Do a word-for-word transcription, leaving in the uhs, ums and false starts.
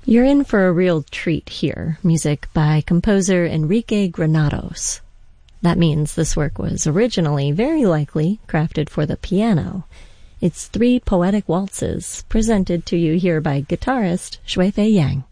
You're in for a real treat here. Music by composer Enrique Granados. That means this work was originally, very likely, crafted for the piano. It's three poetic waltzes, presented to you here by guitarist Shui Fei Yang.